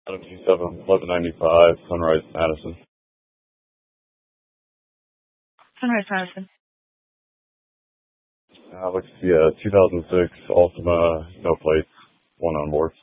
G7 1195 Sunrise Madison. Sunrise Madison. Looks to be a 2006 Altima, no plates, one on board.